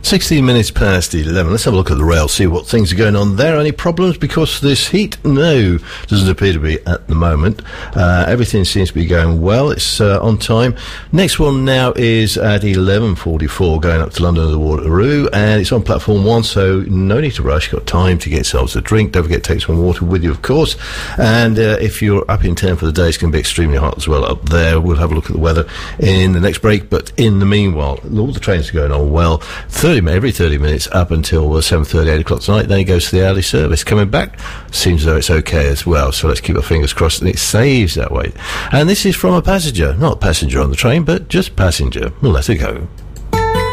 16 minutes past 11. Let's have a look at the rail, see what things are going on there. Any problems because of this heat? No, doesn't appear to be at the moment. Everything seems to be going well. It's on time. Next one now is at 11:44, going up to London to the Waterloo, and it's on platform 1, so no need to rush. Got time to get yourselves a drink. Don't forget to take some water with you, of course. And if you're up in town for the day, it's going to be extremely hot as well up there. We'll have a look at the weather in the next break, but in the meanwhile, all the trains are going on well. Every 30 minutes up until 7:30, 8 o'clock tonight. Then it goes to the early service. Coming back, seems as though it's okay as well. So let's keep our fingers crossed and it saves that way. And this is from a passenger, not passenger on the train, but just passenger. We'll let it go.